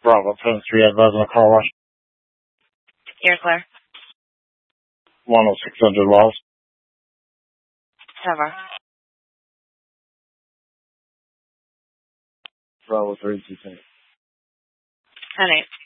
Bravo 10-3, advising the car wash. You're clear. 10600 Wells. Cover. Bravo 3-2. 10-8.